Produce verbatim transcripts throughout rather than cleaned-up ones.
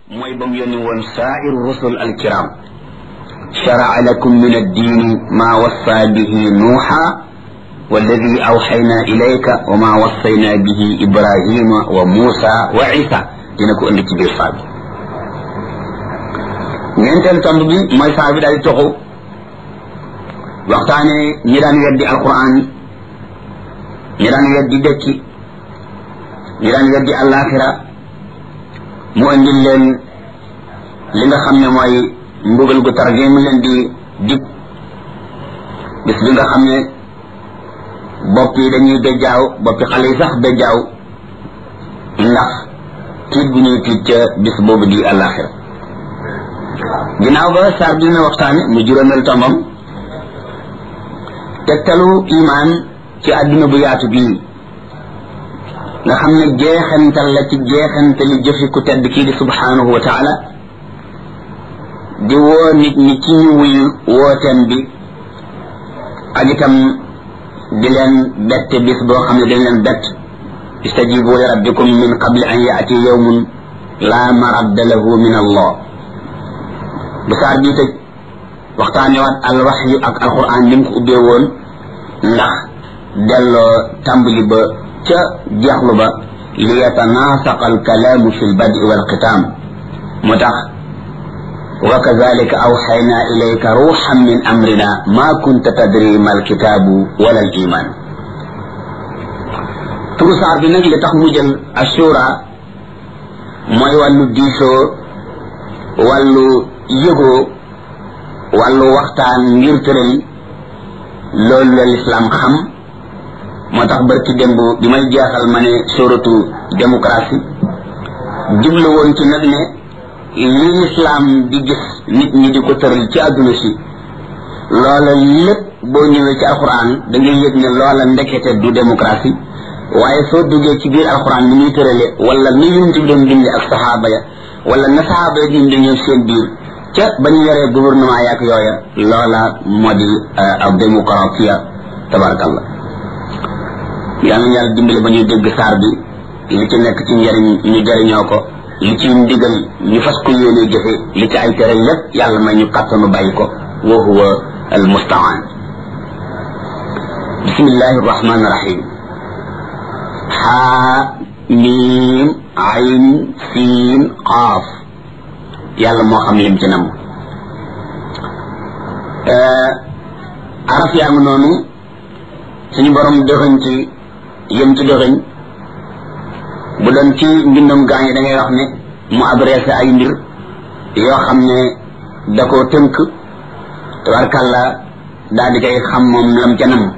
mooy ba mu yónni woon saa'ir rusul alkiram shara'a lakum min ad-diini maa wassaa bihi nuuha walladi awxaynaa ilayka wa maa wassaynaa bihi ibrahima wa muusa wa isa dina ko indi ci biir saar bi ñeenteel tomb bi mooy saar bi daal di toxu waxtaane ñi daan weddi alquran ñi daan weddi dëkki ñi daan weddi alaxira mu andil leen li nga xam ne mooy mbugal gu tar gi mu leen di dig bis bi nga xam ne bopp yi dañuy bejjaaw boppi xale yi sax bejjaaw ndax tiit gu ñuy tiit ca bis boobu di alaxira ginnaaw ba saar bi dina waxtaane mu juróomeel tombam tegtalu imaan ci àdduna bu yaatu bii nga xam ne jeexantal la ci jeexantali jëfi ku tedd kii di subhanahu wa taala di woo nit ñi ci ñu wuyu wooteem bi ak itam di leen bett bis boo xam ne dañ leen bett istajibu li rabbikum min qabli an yaati yawmun la maradda lahu min allah bu saar bii tëj waxtaane waat al waxyu ak alquran ni mu ko ubbee woon ndax delloo tàmbali ba ca jeexlu ba li yatanaasaqa alkalaamu fi lbadi walxitaam moo tax wa kazalika awxaynaa ilayka ruuxan min amrina maa kunta tadri ma alkitaabu wala al iman turu saar bi nag li tax mu jël ashura mooy wàllu diisoo wàllu yëgoo wàllu waxtaan ngir tëral loolu la lislaam xam moo tax barki démb bi may jeexal ma ne suratu démocratie jublu woon ci nag ne li lislaam di gis nit ñi di ko tëral ci àdduna si loola lépp boo ñëwee ci alxuraan da ngay yëg ne loola ndekete du démocratie waaye soo duggee ci biir alxuraan ni muy tërale wala ni yonent bi doon dundee ak saxaaba ya wala na saxaaba ya dundee ñoom seen biir ca ba ñu yoree gouvernement yaak yooya loola moo di ak démocratie tabarakallah yal na yàlla dimbali ba ñuy dégg saar bi li ci nekk ci njëriñ ñu jëriñoo ko li ci ndigal ñu fas ko yéene jëfe li ci ay tere lépp yàlla may ñu kàttanu bàyyi ko wa huwa al mustaan bismillahi arrahmani irrahim xaa miim ayn siin qaaf yàlla moo xam lim ci nam araf yaa ngi noonu suñu borom dëxëñ ci yëm ci dëxëñ bu doon ci mbindam gaa ñi da ngay wax ne mu adressé ay mbir yoo xam ne da koo tënk tabarkàlla daal di koy xam moom lam ca nam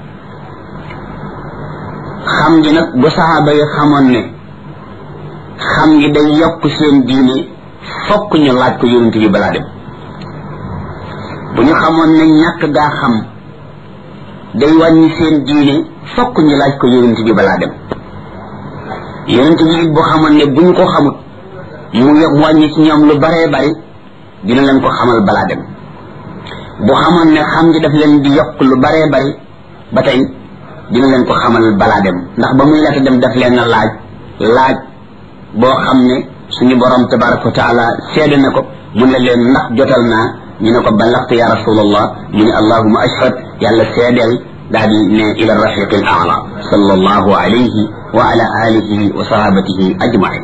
xam gi nag bu saxaaba yi xamoon ne xam gi day yokk seen diine fokk ñu laaj ko yonent bi balaa dem bu ñu xamoon ne ñàkk gaa xam day wàññi seen diine fokk ñu laaj ko yonent bi balaa dem yonent bi bu xamoon ne bu ñu ko xamut mu wàññi ci ñoom lu baree bari dina leen ko xamal balaa dem bu xamoon ne xam gi daf leen di yokk lu baree bari ba tey dina leen ko xamal balaa dem ndax ba muy laata dem daf leen a laaj laaj boo xam ne suñu borom tabaraka wa taala seede na ko mun na leen ndax jotal naa ñu ne ko ballaxte ya rasulallah mu ne allahuma ashhad yàlla seedeel daal di ne ila rafiqi al aala sallallahu alayhi wa ala alihi wa sahabatihi ajmain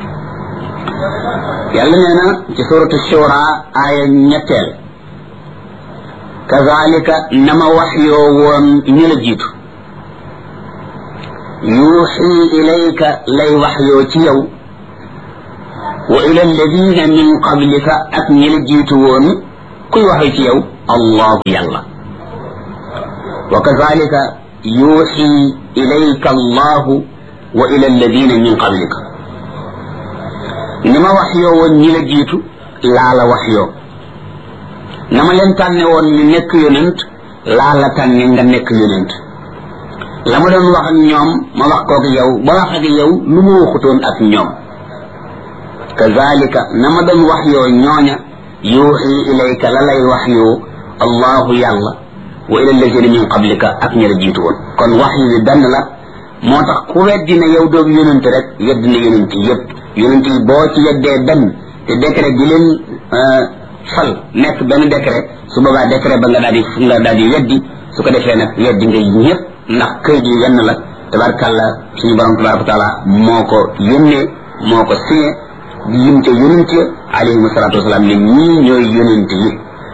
yàlla nee na ci suratu shura aaya ñetteel kazalika nama wax yoo woon ñu la jiitu yuuxi ilayka lay wax yoo ci yow wa ila alladina min qablika ak ñi la jiitu woon kuy waxee ci yow allahu yàlla wa kazalika yuuxi ilayka allahu wa ila alladina min qablika ni ma wax yoo woon ñi la jiitu laa la wax yoo na ma leen tànne woon ñu nekk yonent laa la tànne nga nekk yonent la ma doon wax ak ñoom ma wax kook yow ba wax ak yow lu ma waxutoon ak ñoom kazalika na ma doon wax yoo ñooña yuuxi ilayka la lay wax yoo allahu yàlla wa ila alladina min qablika ak ñi la jiitu woon kon wax yi benn la moo tax ku weddi ne yow doog yonent rek yedd na yonent yëpp yonent yi boo ci yeddee benn te décret bi leen fal nekk benn décret su boobaa décret ba nga daal di nga daal di weddi su ko defee nag weddi nga ñëpp ndax këyit yi yenn la tabarkàlla suñu borom tabaraka taala moo ko yónnee moo ko signé di lim ca yonent ya alayhim salaatu wasalaam ne ñii ñooy yonent yi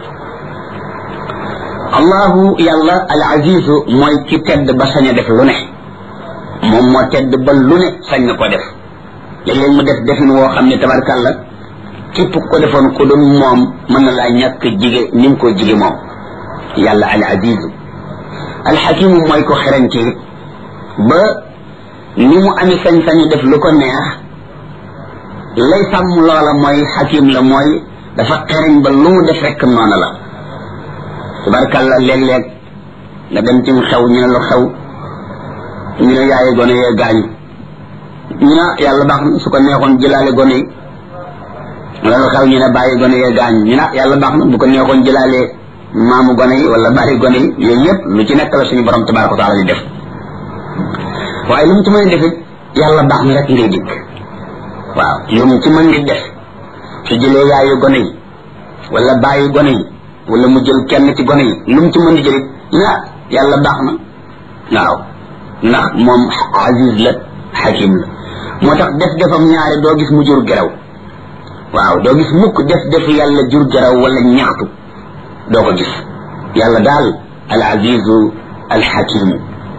allahu yàlla al azizu mooy ki tedd ba sañ a def lu ne moom moo tedd ba lu ne sañ na ko def léeg-léeg mu def defin woo xam ne tabarkàlla képp ko defoon ko doon moom mën na laa ñàkk jige ni mu ko jige moom yàlla al azizu al hakimu mooy ko xereñ ci ba ni mu amee sañ-sañu def lu ko neex lay sàmm loola mooy hakim la mooy dafa xereñ ba lu mu def rekk noona la tabarkàlla léeg-léeg nga dem ci xew ñu ne lu xew ñu ne yaaye gone yee gaañu ñu ne yàlla baax na su ko neexoon jëlaale gone yi wala lu xew ñu ne bàyyi gone yee gaañu ñu ne yàlla baax na bu ko neexoon jëlaale maamu gone yi wala bàyyi gone yi yooyu yëpp lu ci nekk la suñu borom tabaraka wa taala di def waaye lu mu ci mën a defit yàlla baax na rek ngay dikk waaw lu mu ci mën di def su jëlee yaayu gone yi wala bàyyi gone yi wala mu jël kenn ci gone yi lu mu ci mën di jëlit na yàlla baax na waaw ndax moom aziz la hakim la moo tax def defam ñaare doo gis mu jur geraw waaw doo gis mukk def def yàlla jur geraw wala ñaxtu doo ko gis yàlla daal al azizu al hakim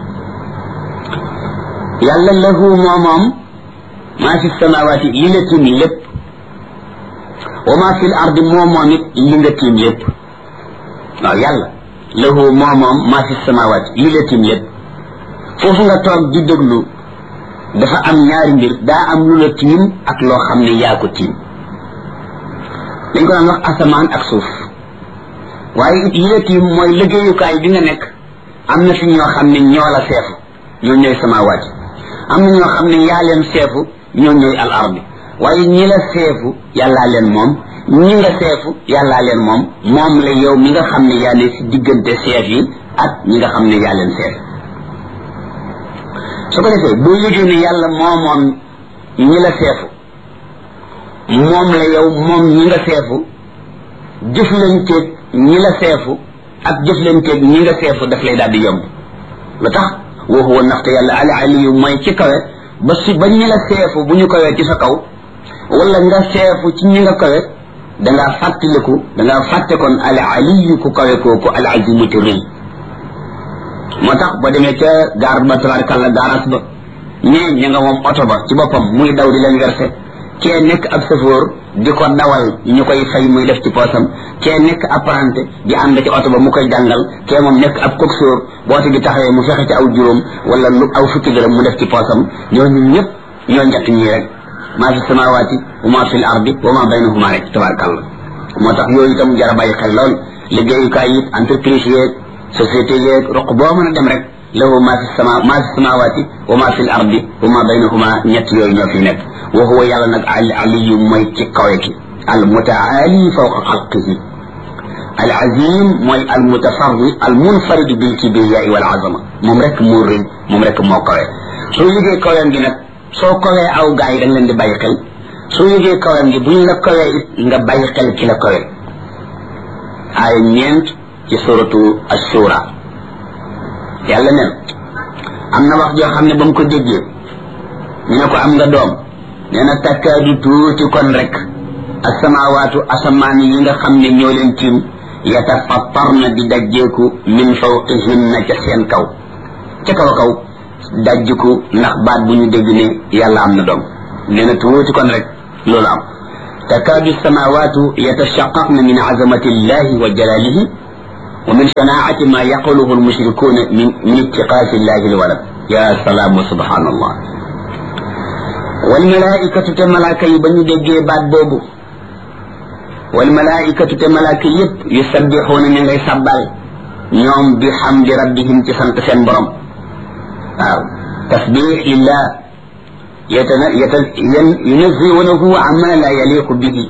yàlla lahu moomoom maa fi samawaati li la tiim lépp wa maa fi l ardi moomoom it li nga tiim lépp waaw yàlla lahu moomoom maa fi samawaati li la tiim lépp foofu nga toog di déglu dafa am ñaari mbir daa am lu la tiim ak loo xam ne yaa ko tiim dañ ko daan wax asamaan ak suuf waaye it li la tiim mooy liggéeyukaay bi nga nekk am na fi ñoo xam ne ñoo la seefu ñoo ñooy samawaati am na ñoo xam ne yaa leen seefu ñoo ñooy al ardi waaye ñi la seefu yàllaa leen moom ñi nga seefu yàllaa leen moom moom la yow mi nga xam ne yaa ne si diggante seef yi ak ñi nga xam ne yaa leen seef su ko defee boo yëgee ne yàlla moo moom ñi la seefu moom la yow moom ñi nga seefu jëflanteeg ñi la seefu ak jëflanteeg ñi nga seefu daf lay daal di yomb lu tax wa huwa ndaxte yàlla al aliyu mooy ci kawe ba si ba ñi la seefu bu ñu kawee ci sa kaw wala nga seefu ci ñi nga kawe dangaa fàttaliku dangaa fàtte kon al aliyu ku kawe kooku al azimati rëy moo tax ba demee ca gaar ba tabarkàlla gaaras ba ñee ña nga moom oto ba ci boppam muy daw di leen versé kee nekk ab safoor di ko dawal ñu koy fay muy def ci poosam kee nekk apprenti di ànd ci oto ba mu koy jàngal kee moom nekk ab coxeur boote bi taxawee mu fexe ci aw juróom wala lu aw fukki dërëm mu def ci poosam ñooñu ñëpp ñoo njëkk ñii rek maa fi samawaati wa maa fi l ardi wa maa baynahuma rek tabarkàlla moo tax yooyu itam jar a bàyyi xel lool liggéeyukaay yi entreprise yeeg société yeeg roq boo mën a dem rek lahu maa fi sama maa fi samawaati wa maa fi l ardi wa maa baynahuma ñett yooyu ñoo fi nekk wa huwa yàlla nag al aliyu mooy ci kawe ki al mutaali fawqa xalqihi al azim mooy al mutafarri al munfarid bil kibriyaai wal azama moom rek moo rëy moom rek moo kawe soo yëgee kawem gi nag soo kawee aw gaa yi dañ leen di bàyyi xel soo yëgee kawem gi buñ la kawee it nga bàyyi xel ki la kawe ay ñeent ci suratu ashura yàlla ne am na wax joo xam ne ba mu ko déggee ñu ne ko am nga doom nee na takkaadu tuuti kon rek asamawaatu asamaan yi nga xam ne ñoo leen tiim yatafattarna di dajjeeku min fawqihinna ca seen kaw ca kaw kaw dajjiku ndax baat bu ñu dégg ne yàlla am na doom nee na tuuti kon rek loolu am takkaadu samawaatu yatashaqaqna min azamati llahi wa jalalihi wa min shanaacati ma yaquluhu almushrikuuna min min ittiqaasi llahi alwalad ya salaam wa subhanallah wal malaikatu te malaaka yi ba ñu déggee baat boobu wal malaikatu te malaaka yépp yusabbixuuna ñu ngay sabbal ñoom bi xamdi rabbihim ci sant seen borom waaw tasbix lillah yatana yata yunazihunahu amma la yaliqu bihi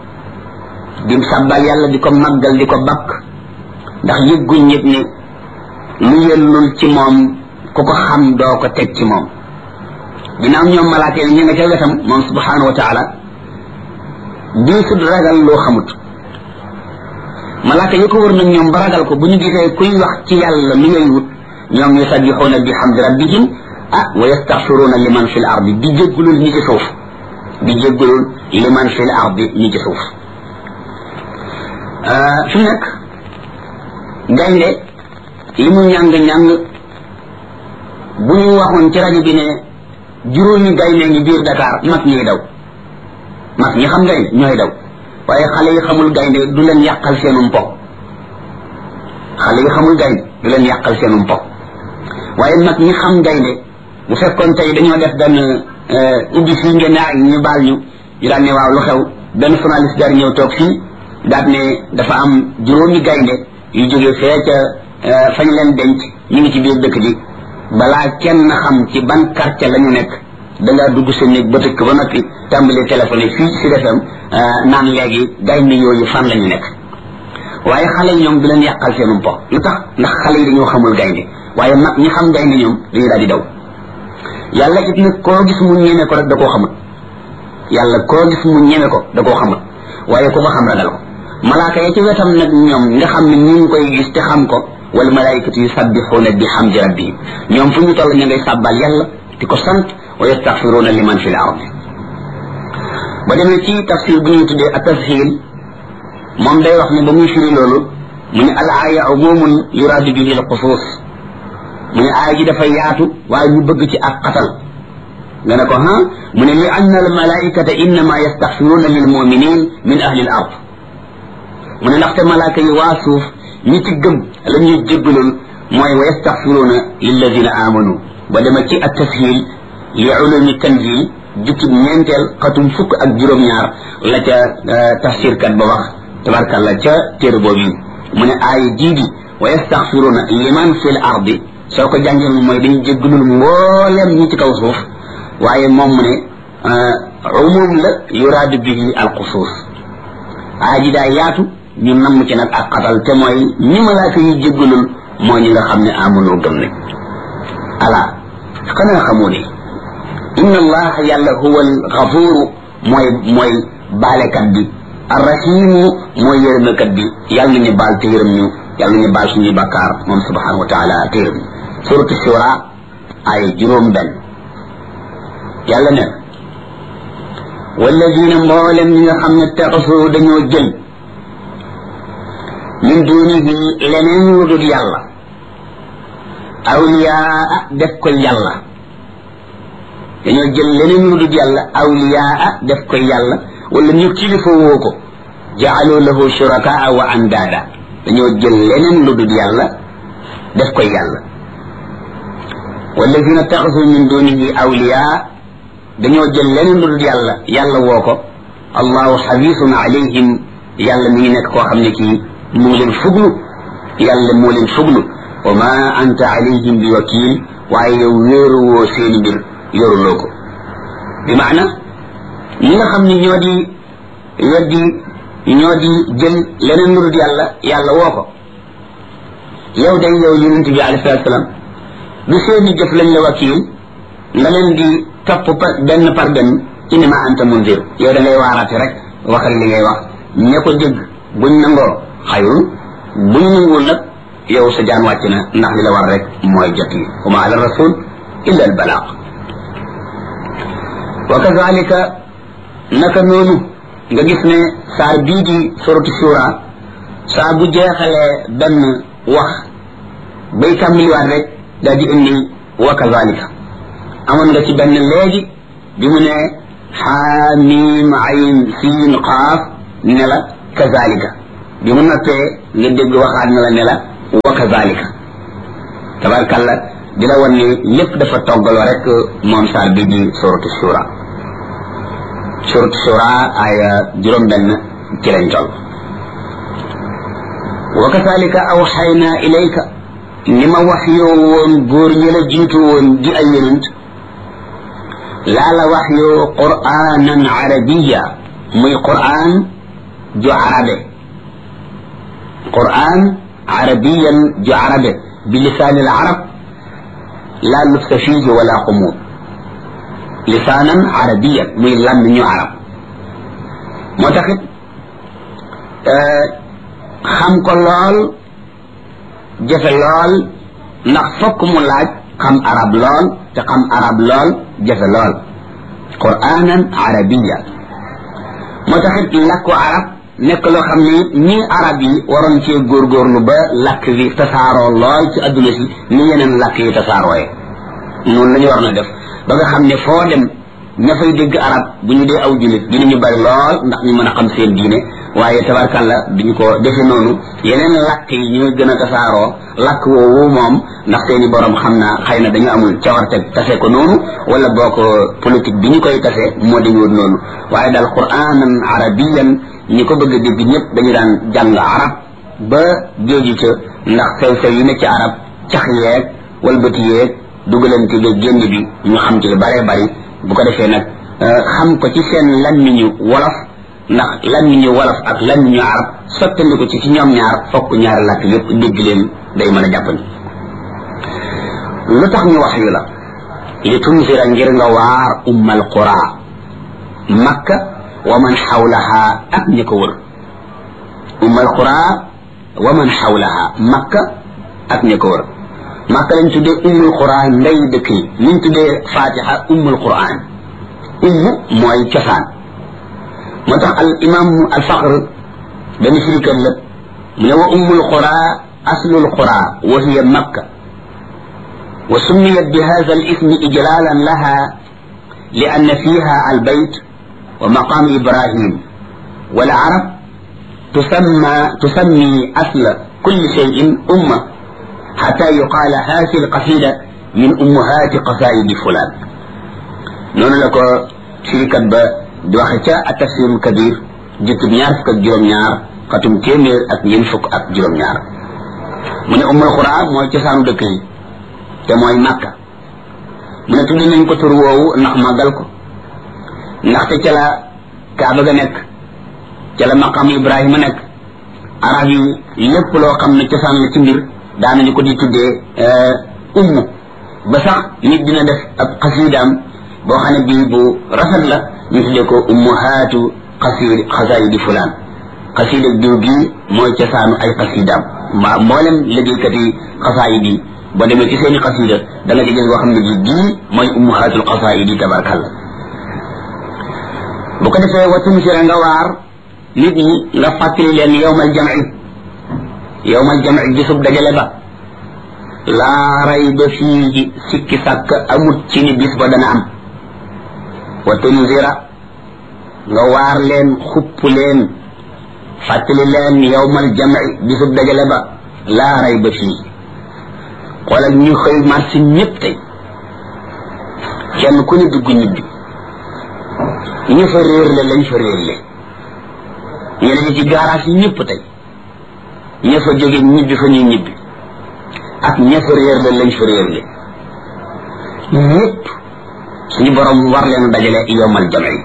di sabbal yàlla di ko màggal di ko bakk ndax yëgguñ yëg ne lu yellul ci moom ku ko xam doo ko teg ci moom ginnaaw ñoom malaaka yi ñu nga ca wetam moom subhanahu wa taala diisut ragal loo xamut malaaka yi ko wër nag ñoom ba ragal ko bu ñu gisee kuy wax ci yàlla mi ngay wut ñoom yusabbixuuna bi hamdi rabbihim ah wa yastaxfiruuna liman fi l ardi di jéggulul ñi ci suuf di jéggulul liman fi l ardi ñi ci suuf fi nekk gaynde li mu ñàng-ñàng bu ñu waxoon ci rajo bi ne juróomi gaynde ngi biir Dakar mag ñiy daw mag ñi xam gaynde ñooy daw waaye xale yi xamul gaynde du leen yàqal seenum po xale yi xamul gaynde du leen yàqal seenum po waaye mag ñi xam gaynde bu fekkoon tey dañoo def benn ubbi fii ngeen ne ñu baal ñu ñu daan ne waaw lu xew benn journaliste daal ñëw toog fii daal ne dafa am juróomi gaynde yu jógee fee ca fañ leen denc ñu ngi ci biir dëkk bi balaa kenn xam ci ban quartier la ñu nekk dangaa dugg sa néeg ba tëkk ba noppi tàmbali téléphone fii ci Sud F M naan léegi gaynde yooyu fan la ñu nekk waaye xale yi ñoom du leen yàqal seenum po lu tax ndax xale yi dañoo xamul gaynde waaye mag ñi xam gaynde ñoom dañuy daal di daw yàlla it nag koo gis mu ñeme ko rek da koo xamut yàlla koo gis mu ñeme ko da koo xamut waaye ku ko xam ragal ko malaaka ya ci wetam nag ñoom nga xam ne ñu ngi koy gis te xam ko wal malaikatu yusabbixuuna bi hamdi rabbihim ñoom fu ñu toll ñu ngay sàbbal yàlla di ko sant wa yastaxfiruuna liman fi l ardi ba demee ci tafsir bu ñuy tuddee a tashil moom day wax ne ba muy firi loolu mu ne al aaya umumun yuraadu bihi al xusuus mu ne aaya ji dafa yaatu waaye ñu bëgg ci ak xatal nga ne ko ha mu ne li anna al malaikata innama yastaxfiruuna lil muminin min ahli al ard mu ne ndaxte malaaka yi waa suuf ñi ci gëm la ñuy jéggalul mooy wa yastaxfiruuna lilladina amanu ba dema ci at tashil li ulumi tanzil jukkib ñeenteel xatum fukk ak juróom-ñaar la ca tafsirkat ba wax tabarkàlla ca téere boobu mu ne aaya jii di wa yastaxfiruuna liman fi l ardi soo ko jàngee mooy dañu jéggalul mbooleem ñi ci kaw suuf waaye moom mu ne umum la yuraadu bihi al xusuus aaya ji daa yaatu ñu namm ci nag ak xatal te mooy ñi malaaka yi jéggalul moo ñi nga xam ne amunoo gëm ne ala xanaa xamoo ne inna allah yàlla huwa al gafuuru mooy mooy baalekat bi arrahimu mooy yërëmekat bi yàlla nañu baal te yërëm ñu yàlla nañu baal suñuy bakkaar moom subhanahu wa taala te yërëm suratu shura ay juróom benn yàlla ne walladina mboolem ñi nga xam ne taxasu dañoo jël min dunihi leneen lu dul yàlla awliyaa def ko yàlla dañoo jël leneen lu dul yàlla awliyaa def ko yàlla wala ñu kilifa woo ko jaalu lahu shurakaa wa andaada dañoo jël leneen lu dul yàlla def ko yàlla walladina taxasu min dunihi awliyaa dañoo jël leneen lu dul yàlla yàlla woo ko allahu xabisun alayhim yàlla mi ngi nekk koo xam ne kii mu ngi leen fuglu yàlla moo leen fuglu wa ma anta alayhim bi wakil waaye yow wéeruwoo seeni mbir yoruloo ko bi maana ñi nga xam ne ñoo di weddi ñoo di jël leneen lu dul yàlla yàlla woo ko yow day yow yonent bi alayhi salaatu salaam du seeni jëf lañ la wakil nga leen di topp par benn par benn innama anta munzir yow da ngay waaraate rek waxal li ngay wax ña ko dégg buñ nangoo xayrun buñ nanguwul nag yow sa jaan wàcc na ndax li la war rek mooy jot yi wa ma ala rasul illa al balaaq wa kazalika naka noonu nga gis ne saar bii di suratu shura saa bu jeexalee benn wax bay tàmbaliwaat rek daal di indi wa kazalika amoon nga ci benn léegi bi mu ne xaamim ayn siin qaaf ne la kazalika bi mu noppee nga dégg waxaat na la ne la wa kazalika tabarkalla di la wan ni lépp dafa toggaloo rek moom saar bi di suratu shura suratu shura aya juróom benn ci lañ toll wa kazalika awxayna ilayka ni ma wax yoo woon góor ñi la jiitu woon di ay yonent laa la wax yoo qur'anan arabiya muy qur'an ju arabe qur'an arabiyan ju arabe bi lisaani al arab laa lubsa fiihi wala xumuud lisaanan arabiyan muy lan ñu arab moo taxit xam ko lool jafe lool ndax fokk mu laaj xam arab lool te xam arab lool jafe lool qur'anan arabiya moo taxit làkku arab nekk loo xam ne it ñii arab yi waroon cee góorgóorlu ba làkk bi tasaaroo lool ci adduna si ni yeneen làkk yi tasaarooye noonu la ñu war na def ba nga xam ne foo dem ña fay dégg arab bu ñu dee aw jullit dinañu bari lool ndax ñu mën a xam seen diine waaye tabarkalla duñu ko defe noonu yeneen làkk yi ñooy gën a tasaaroo làkk woowu moom ndax seeni borom xam naa xëy na dañu amul cawarte tase ko noonu wala boo ko politique bi ñu koy tase moo dañuwut noonu waaye daal qur'anan arabiyan ñi ko bëgg a dégg ñëpp dañu daan jàng arab ba géeju ca ndax sew sew yi ne ci arab cax yeeg walbati yeeg dugalante ba génn bi ñu xam ci lu bare bari bu ko defee nag xam ko ci seen làmmiñu wolof ndax làmmiñu wolof ak làmmiñu arab sottandi ko ci ci ñoom ñaar fokk ñaari làkk yëpp dégg leen day mën a jàppandi lu tax ñu wax yu la li tunzira ngir nga waar ummal qura makka wa man xawlaha ak ñi ko wër ummal qura wa man xawlaha makka ak ñi ko wër makka lañ tuddee ummul qura ndey dëkk yi liñ tuddee fatiha ummul quran ummu mooy cosaan moo tax al imam al faqr benn firikat la mu ne wa ummul qura aslul qura wa hiya makka wa summiyat bi hadha al ismi ijlalan laha li anna fiha al bayt wa maqam ibrahim wal arab tusamma tusammi asla kulli shay'in umma حتى يقال هذه القصيدة من أمهات قصائد فلان نون لكو شركة با دوختا التفسير الكبير جت نيار فك جروم نيار قتم تيمير اك ñen fuk ak juroom ñaar mune ummul qur'an moy ci sanu dekk yi te moy makka mune tuddi nañ ko tur woowu ndax magal ko ndax te ci la kaaba ga nek ci la maqam ibrahima nek arab yi lépp loo xam ne ci sanu ci mbir daanañu ko di tuddee ummu ba sax nit dina def ab xasiidaam boo xam ne bii bu rafet la ñu tuddee ko ummuhaatu xasiid xasaayidi fulaan xasiida diw gii mooy cosaanu ay xasiidaam mbaa mboolem liggéeykat yi xasaayid yi boo demee ci seeni xasiida da nga ci gis boo xam ne bii gii mooy ummuhaatul xasaayidi tabarkalla bu ko defee wa tumsira nga waar nit ñi nga fàttali leen yowmal jam'i yowmal jam'i gisub dajale ba laa rayba fiihi sikki sàkk amut ci ni bis ba dana am wa tunzira nga waar leen xupp leen fàttali leen yowmal jam'i gisub dajale ba laa rayba fiihi xoolal ñu xëy marché ñëpp tey kenn ku ne dugg ñibbi ñu fa réer le lañ fa réer le ñeneen ci garage yi ñëpp tey ña fa jóge ñibbi fa ñuy ñibbi ak ña fa réer la lañ fa réer le ñëpp suñu borom war leen dajale yowmal jam'i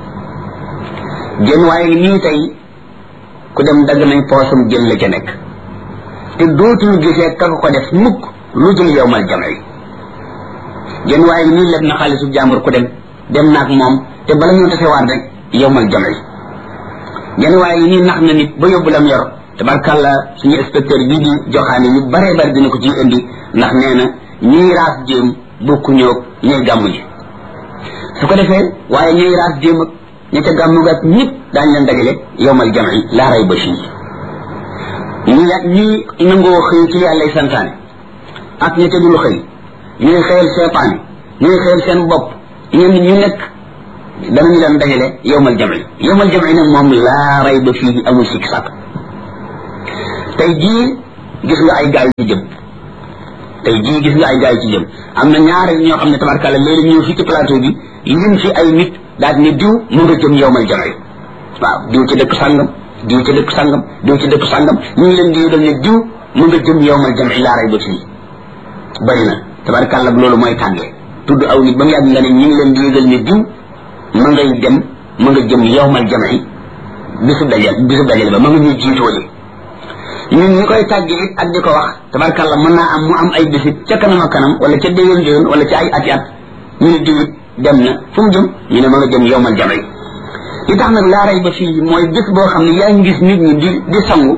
jën waaye nii tey ku dem dagg nañ poosam jël la ca nekk te dootul gisee ka ko def mukk lu dul yowmal jam'i jën waaye nii leb na xaalisu jàmbur ku dem dem naak moom te bala ñu tasewaat rek yowmal jam'i jën waaye nii nax na nit ba yóbbu lam yor tabarkalla suñu inspecteur bii di joxaane yu bare bari dina ko ci indi ndax nee na ñuy raas jéem bokku ñoog ñuy gàmm ji su ko defee waaye ñuy raas jéem ak ña ca gàmm ga ñëpp daañu leen dajale yowmal jam'i laa rayba fii ñi ñi nangoo xëy ci yàllay santaane ak ña ca dul xëy ñuy xëyal seetaan ñuy xëyal seen bopp ñenn ñu nekk danañu leen dajale yowmal jam'i yowmal jam'i nag moom laa rayba fii amul sikk sàkk tey jii gis nga ay gaay ci jëm tey jii gis nga ay gaay ci jëm am na ñaari ñoo xam ne tabarkalla léegi ñëw fii ci plateau bi lim fi ay nit daal ne diw mu nga jëm yowmal jam'i waaw diw ci dëkk sàngam diw ci dëkk sàngam diw ci dëkk sàngam ñu ngi leen di yëgal ne diw mu nga jëm yowmal jam'i laa rayba fii bari na tabarkalla loolu mooy tàggee tudd aw nit ba mu yàgg nga ne ñu ngi leen di yëgal ne diw ma ngay dem ma nga jëm yowmal jam'i bisu dajal bisu dajal ba ma nga ñuy jiitoole ñun ñi koy tàgge it ak di ko wax tabarkalla mën naa am mu am ay bisit ca kanam ak kanam wala ca déwén déwén wala ca ay ati at ñu ne diwit dem na fu mu jëm ñu ne ma nga jëm yowmal jam'i li tax nag laa rey ba fii mooy bis boo xam ne yaa ngi gis nit ñi di di sangu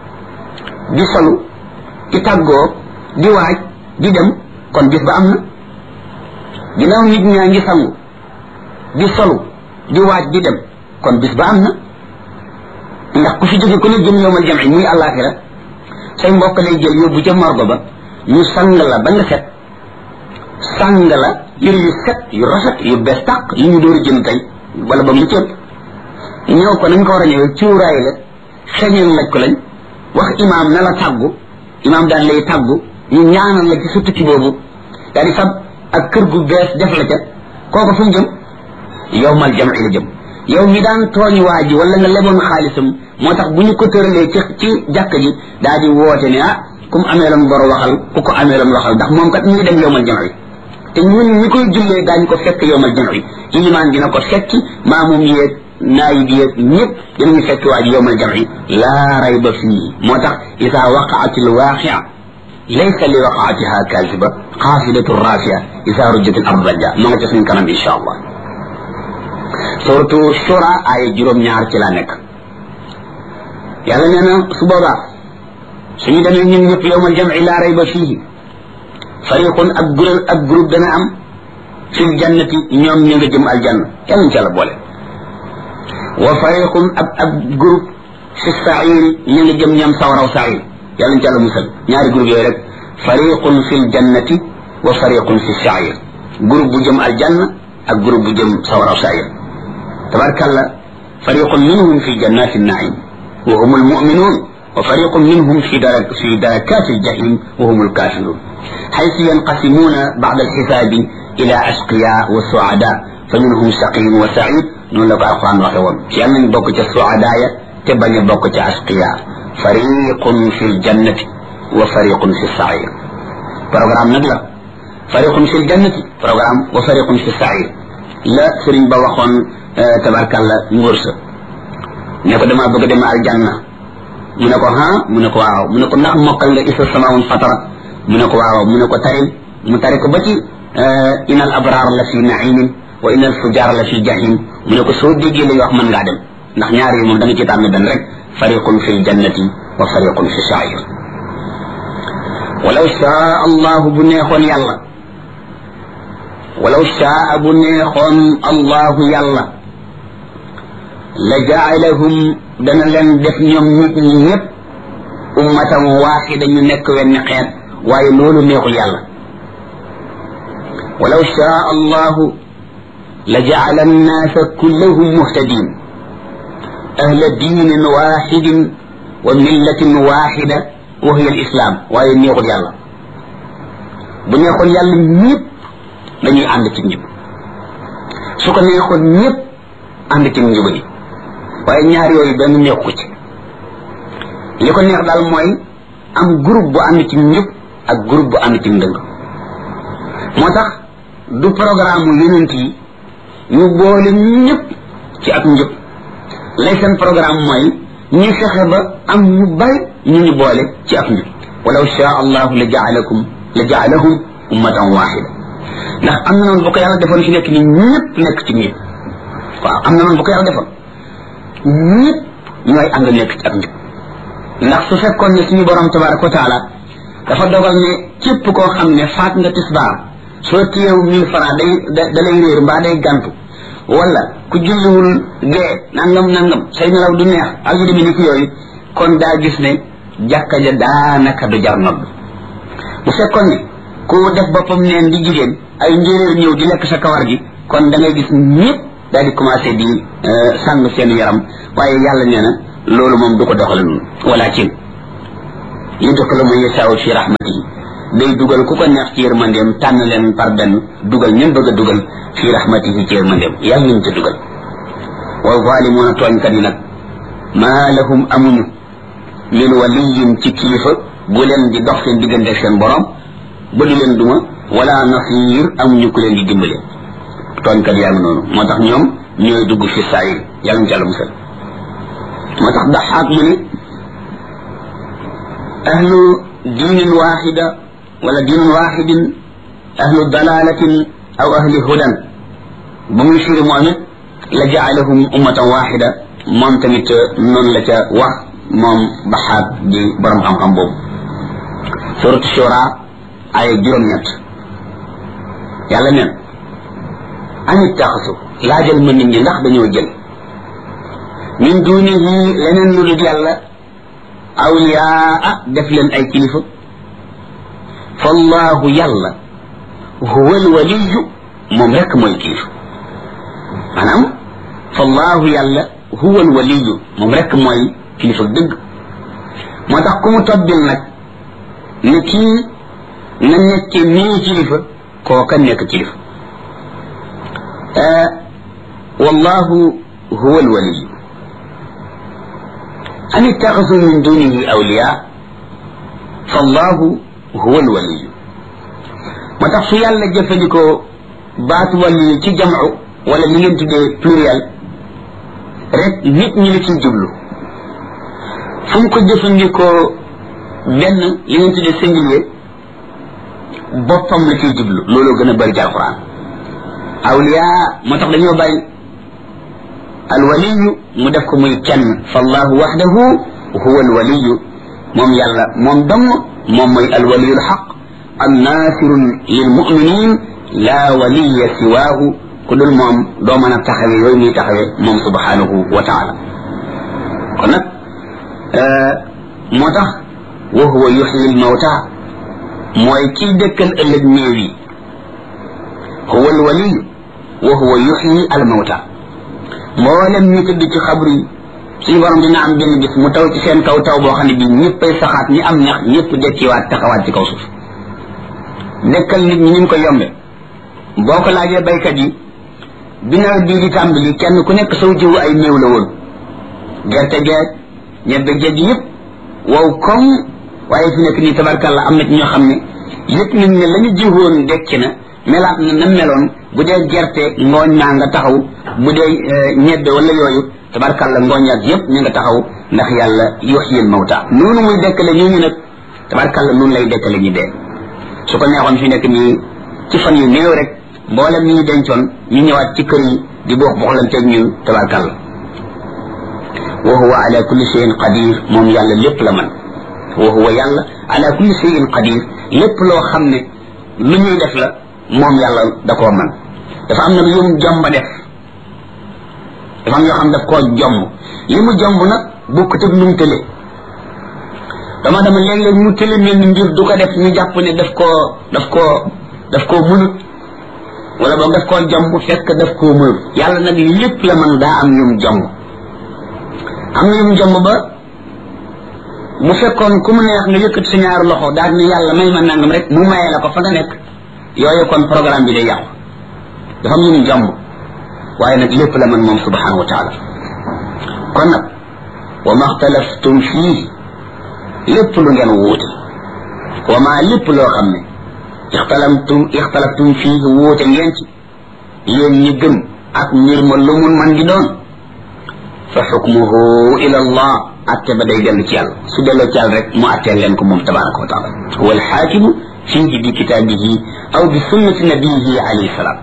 di solu di tàggoo di waaj di dem kon bis ba am na ginnaaw nit ñaa ngi sangu di solu di waaj di dem kon bis ba am na ndax ku fi jóge ku ne jëm yowmal jam'i muy àllaaxira say mbokk lay jël yóbbu ca morgo ba ñu sang la ba nga set sang la yëre yu set yu rafet yu bees tàq yu ñu door a jëm tey wala ba mu cëpp ñëw ko nañ ko war a ñëwee cuuraay la xeñal laj ko lañ wax imaam na la tàggu imaam daan lay tàggu ñu ñaanal la ci sa tukki boobu daal di fab ak kër gu bees def la ca kooku fu mu jëm yowmal jam'i la jëm yow mi daan tooñ waa ji wala nga leboon xaalisam moo tax bu ñu ko tëralee ci ci jàkk ji daal di woote ne ah ku mu ameeloon bor waxal ku ko ameeloon waxal ndax moom kat ñu ngi dem yowmal jam'i te ñun ñi koy jullee daañu ko fekk yowmal jam'i ilimaan dina ko fekki maamum yeeg naayib yeeg ñëpp dinañu fekk waa ji yowmal jam'i laa rayba fii moo tax isa waqaat al waaqia laysa li waqaatiha kaasiba xaafidatu rafia isa rujjat al ard rajja ma nga ca suñ kanam insha allah suratu shura ay juróom ñaar ci la nekk yàlla nee na su boobaa suñu demee ñun ñëpp yowmal jam'i laa rayba fiihi fariqun ak groupe ak groupe dana am fil jannati ñoom ñu nga jëm aljanna yàlla ci yàlla boole wa fariqun ak ak groupe fi sa'ir ñu nga jëm ñam sawaraw sa'ir yàlla ci yàlla musal ñaari groupe yooyu rek fariqun fil jannati wa fariqun fi sa'ir groupe bu jëm aljanna ak groupe bu jëm sawaraw sa'ir tabarakallah fariqun minhum fi jannati an-na'im wa hum al-mu'minun wa fariqun minhum fi darak fi darakat al-jahim wa hum al-kafirun حيث ينقسمون بعد الحساب إلى أشقياء وسعداء فمنهم شقي وسعيد نقول لك القرآن وحيوان يعني بوكة السعداء تبني بوكة أشقياء فريق في الجنة وفريق في السعير برنامج نقلا فريق في الجنة برنامج وفريق في السعير لا سرين بوخون آه تبارك الله نورس نكو دما بوكة دما الجنة منكو ها منكو واو منكو نخ مقل إسا السماء فطرة mu ne ko waaw mu ne ko taril mu tari ko ba ci inal abrar la fi naimin wa inal fujar la fi jahim mu ne ko soo déggee lay wax mën ngaa dem ndax ñaar yi moom da nga ci tànn benn rek fariqun fi jannati wa fariqun fi sa'ir walaw shaa allahu bu neexoon yàlla walaw shaa bu neexoon allahu yàlla la ja'alahum dana leen def ñoom nit ñi ñëpp ummatan waaxida ñu nekk wenn xeet waaye loolu neexul yàlla walaw shaa allahu la ja'ala annaasa kullahum muhtadin ahla diinin waaxidin wa millatin waaxida wa hiya alislam waaye neexul yàlla bu neexoon yàlla ñëpp dañuy ànd ci njub su ko neexoon ñëpp ànd ci njubadi waaye ñaar yooyu benn neexu ko ci li ko neex daal mooy am groupe bu ànd ci njub ak groupe bu ànd ci ndëng moo tax du programme yonent yi ñu boole ñëpp ci ak njub lay seen programme mooy ñu fexe ba am ñu bari ñu ñu boole ci ak njub walaw shaa allahu la jaalakum la jaalahum ummatan waxida ndax am na noonu bu ko yàlla defoon fi nekk ni ñëpp nekk ci njub waaw am na noonu bu ko yàlla defoon ñëpp ñooy ànd nekk ci ak njub ndax su fekkoon ne suñu borom tabaraka wa taala dafa dogal ne képp koo xam ne faat nga tisbaar soo téyew mille francs day da lay réer mbaa day gantu wala ku julliwul gee nangam nangam say nelaw du neex ak yu demee ni ki yooyu kon daa gis ne jàkka ja daanaka du jar nodd bu fekkoon ne ku def boppam neen di jigéen ay njéeréer ñëw di lekk sa kawar gi kon da ngay gis ñëpp daal di commencé di sàng seen yaram waaye yàlla nee na loolu moom du ko doxale noonu walakin yudxilu man yashaa'u fi rahmatihi day dugal ku ko neex ci yërmandeem tànn leen par benn dugal ñen bëgg a dugal fi rahmatihi ci yërmandeem yàlla ñu ci dugal wa zalimuuna tooñkat yi nag maa lahum amuñu min waliyin ci kilifa bu leen di dox seen diggante ak seen borom ba du leen duma wala nasir amuñu ku leen di dimbale tooñkat yaa ngi noonu moo tax ñoom ñooy dugg fi saayir yàlla ñu ci àlla musal moo tax daxaak mu ne ahlu diinin waaxida wala diinin waaxidin ahlu dalalatin aw ahli hudan ba muy firi moom it la ja'alahum ummatan wahida moom tamit noonu la ca wax moom baxaat di borom xam-xam boobu suratu shura ay juróom-ñett yàlla neen amit taxasu laajal ma nit ñi ndax dañoo jël min dunihi leneen lu dul yàlla awliyaa def leen ay kilifa fallahu yàlla huwa alwaliyu moom rek mooy kilifa maanaam fallahu yàlla huwa alwaliyu moom rek mooy kilifa dëgg moo tax ku mu tobbil nag ne kii na nekke nii kilifa kooka nekk kilifa wallahu huwa alwaliyu am ittaxasu min dunihi awliya fallahu huwa alwaliyu moo tax su yàlla jëfandikoo baatu waliyu ci jamcu wala li ngeen tuddee pluriel rek nit ñi la ciy jublu fu mu ko jëfandikoo benn li ngeen tuddee singulier boppam la ciy jublu looloo gën a bëri ci alquran awliya moo tax dañoo bàyyi alwaliyu mu def ko muy kenn fallahu waxdahu huwa alwaliyu moom yàlla moom dong moom mooy alwaliyu alxaq annasiru lilmuminin la waliya siwaahu ku dul moom doo mën a taxawee yooyu muy taxawee moom subhanahu wa taala kon nag moo tax wa huwa yuxyi almawta mooy kii dëkkal ëllëg néew yi huwa alwaliyu wa huwa yuxyi almawta mboolem ñu tëdd ci xabru yi suñu borom dina am benn bis mu taw ci seen kaw taw boo xam ne bii ñëppay saxaat ñi am ñax ñëpp dekkiwaat taxawaat ci kaw suuf dekkal nit ñi ni mu ko yombe boo ko laajee baykat yi bi nawet bii di tàmbali kenn ku nekk saw jiwu ay néew la woon gerte geeg ñebbe geeg yëpp wow koŋ waaye fi nekk nii tabarkàlla am na ci ñoo xam ne yëpp nañ ne la ñu jiwoon dekki na melaat na na meloon bu dee gerte ngooñ maa nga taxaw bu dee ñebbe wala yooyu tabarkàlla ngooñ ak yëpp ñu nga taxaw ndax yàlla yuhyil mawta noonu muy dekkale ñooñu nag tabarkàlla noonu lay dekkale ñi dee su ko neexoon fi nekk nii ci fan yu néew rek mboolem ñi ñu dencoon ñu ñëwaat ci kër yi di boox boxlanteeg ñun tabarkàlla wa huwa ala kulli shay'in qadir moom yàlla lépp la man wa huwa yàlla ala kulli shay'in qadir lépp loo xam ne lu ñuy def la moom yàlla da koo man dafa am nag yu mu jomba def dafa am yoo xam daf koo jomb li mu jomb nag bokkut ak nu mu tële dama dama léeg-léeg mu tële mel ni mbir du ko def ñu jàpp ne daf koo daf koo daf koo mënut wala boog daf koo jomb fekk daf koo mënut yàlla nag lépp la man daa am yu mu jomb am na yu mu jomb ba bu fekkoon ku mu neex nga yëkkati sa ñaari loxo daal ni yàlla may ma nangam rek mu mayee la ko fa nga nekk yooyu kon programme bi day yàqu dafa am yu mu jomb waaye nag lépp la man moom subhanahu wa taala kon nag wa ma xtalaftum fii lépp lu ngeen wuute wa ma lépp loo xam ne ixtalaftum ixtalaftum fii wuute ngeen ci yéen ñi gëm ak mbir ma lu mun man di doon fa xukmuhu ila allah atte ba day dellu ci yàlla su delloo ci yàlla rek mu atteel leen ko moom tabaraka wa taala huwa alxaakimu fihi bi kitaabihi aw bi sunnati nabiyihi alayhi salaam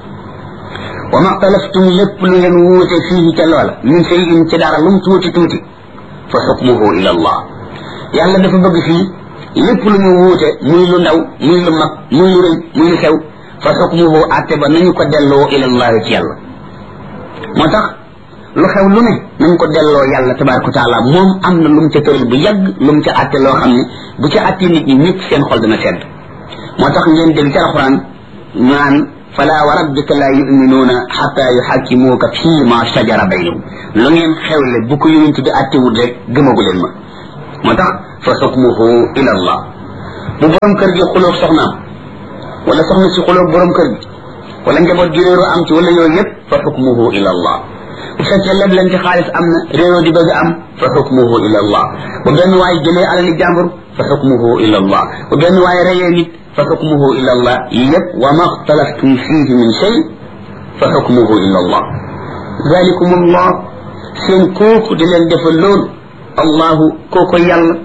wa ma xtalaftum lépp lu ngeen wuute fii ca loola min shay'in ci dara lum tuuti tuuti fa xukmuhu ila allah yàlla dafa bëgg fii lépp lu ñu wuute muy lu ndaw muy lu mag muy lu rëy muy lu xew fa xukmuhu atte ba nañu ko delloo ila allah ci yàlla moo tax lu xew lu ne nañ ko delloo yàlla tabaraka wa taala moom am na lu mu ca tëral bu yàgg lu mu ca atte loo xam ne bu ca atte nit ñi ñëpp seen xol dana sedd moo tax ngeen dégg ci alquran naan fala wa rabbika la yuminuuna xata yuxakkimuuka fii ma shajara baynahum lu ngeen xewle bu ko yonent bi attewul rek gëmagu leen ma moo tax fa xukmuhu ila allah bu borom kër gi xulóog soxnaam wala soxna si xulóog borom kër gi wala njaboot gi réeroo am ci wala yooyu yëpp fa xukmuhu ila allah bu fekkee leblante xaalis am na réeroo di bëgg am fa xukmuhu ila allah bu benn waay jëlee alali jàmbur fa xukmuhu ila allah bu benn waay reyee nit fa xukmuhu ila allah yëpp wa ma xtalaftum fihi min shay fa xukmuhu ila allah zalikum allah seen kooku di leen defal loolu allahu kooko yàlla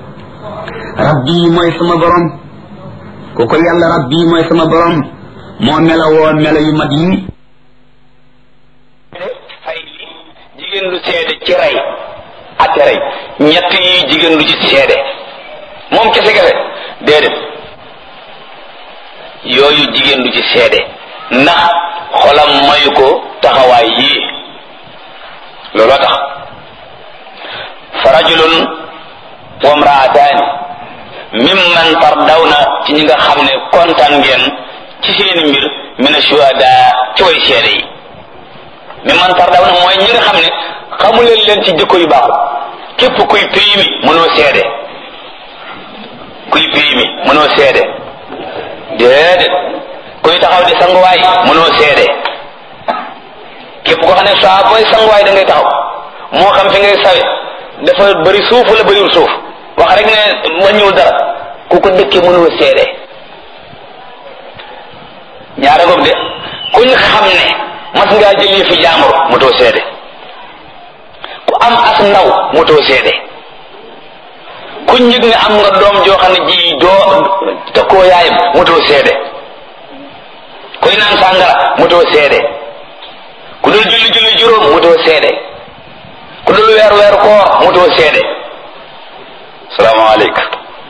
rabbi mooy sama borom kooko yàlla rabbi mooy sama borom moo melawoo melo yu mat yi jigéen du seede ci rey ate rey ñett yi jigéen du ci seede moom kese kese déedéet yooyu jigéen du ci seede ndax xolam mayu ko taxawaay yii looloo tax fa rajulun wa imraataani mimman tardawna ci ñi nga xam ne kontaan ngeen ci seeni mbir mina shuhada ci way seede yi mimman tardawna mooy ñi nga xam ne xamuleen leen ci jikko yu baaxul képp kuy péimi mënoo seede kuy péimi mënoo seede déedéet kuy taxaw di sanguwaay mënoo seede képp koo xam ne saa booy sanguwaay da ngay taxaw moo xam fi ngay sawe dafa bëri suuf wala bëriwul suuf wax rek ne wàññiwul dara ku ko dëkkee mënoo seede ñaara ngoog de kuñ xam ne mas ngaa jëlee fi jaambur motoo seede ku am as ndaw motoo seede kuñ yëg ne am nga doom joo xam ne ji doo tëkkoo yaayam motoo seede kuy naan sàngara motoo seede ku dul julli julli juróom motoo seede ku dul weer weer koor motoo seede salaamaaleykum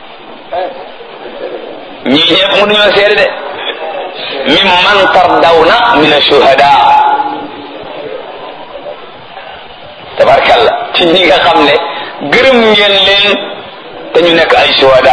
ñii ñëpp mënuñoo seede de mimman tardawna min ash-shuhada tabarkalla ci ñi nga xam ne gërëm ngeen leen te ñu nekk ay shuhada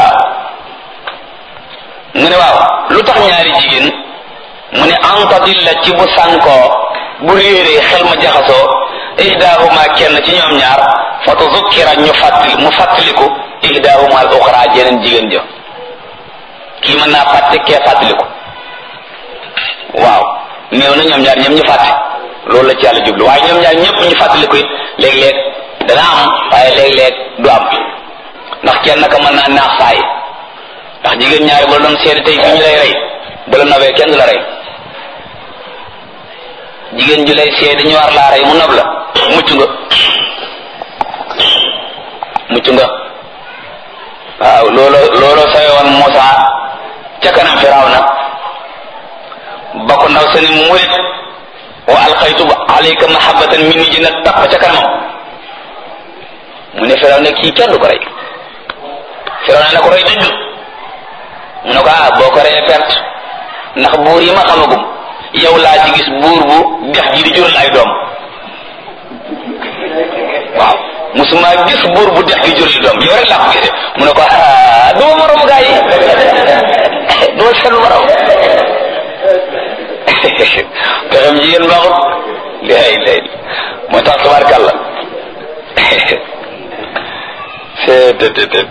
mu ne waaw lu tax ñaari jigéen mu ne antadilla ci bu sànkoo bu réeree xel ma jaxasoo ihdahuma kenn ci ñoom ñaar fa tuzukkira ñu fàttali mu fàttaliku ihdahuma al uxra jeneen jigéen ja kii mën naa fàtte kee fàttaliku waaw néew na ñoom ñaar ñëpp ñu fàtte loolu la ci yàlla jublu waaye ñoom ñaar ñëpp ñu fàttaliku it léeg-léeg dana am waaye léeg-léeg du am ndax kenn naka mën naa naax saay ndax jigéen ñaari ba la doon seede tey fi ñu lay rey ba la nobee kenn du la rey jigéen ju lay seede ñu war laa rey mu nob la mucc nga mucc nga waaw loolo loolo sawe woon Muusa ca kanam Firawna ba ko ndaw sani murit wa alqaytu alayka mahabbatan minni ji na tapp ca kanamam mu ne Firawna kii kenn du ko rey Firawna na ko rey dëgg mu ne ko ah boo ko reyee perte ndax buur yi ma xamagum yow laa ci gis buur bu dex ji di jural ay doom waaw musuma gis buur bu dex gi jural doom yow rek laa ko gisee mu ne ko ah duma moromu gaa yi duma seen morom pexem jigéen baaxut lay lay moo tax tabarkàlla c'est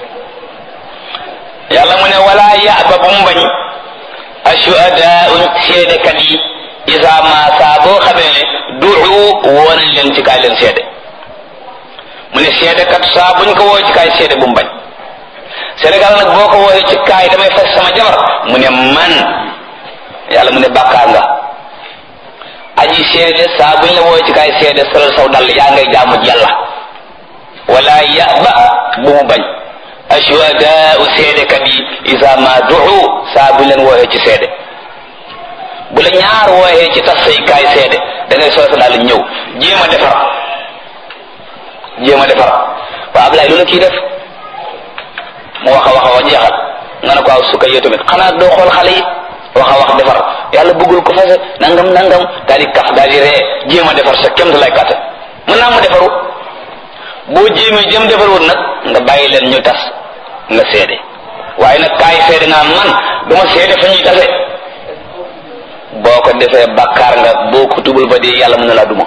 yàlla mu ne wala yaaba bu mu bañ ashuhadaa'u seedekat yi isa ma saa boo xamee ne duxu woo nañ leen ci kaay leen seede mu ne seedekat saa buñ ko woo ci kaay seede bu mu bañ Sénégal nag boo ko wooyee ci kaay damay fas sama jabar mu ne man yàlla mu ne bàkkaar nga aji seede saa buñ la wooyee ci kaay seede solal saw dal yaa ngay jaamu yàlla wala yaaba bu mu bañ ashuhadaa'u seedekat yi isa ma duxu saa buñ leen wooyee ci seede bu la ñaar wooyee ci tas say kaay seede da ngay soo sa daal ñëw jéem a defar jéem a defar waaw Ablaye lu la kii def mu wax a wax a wax jeexal nga ne ko aw sukka yow tamit xanaa doo xool xale yi wax a wax defar yàlla bëggul ko fase nangam nangam daal di kaf daal di ree jéem a defar sa kem sa lay kàttan mën naa ma defaru boo jéemee jëm defarul nag nga bàyyi leen ñu tas nga seede waaye nag kaay seede nga man duma seede fa ñuy tase boo ko defee bàkkaar nga boo ko tubul ba dee yàlla mën na laa duma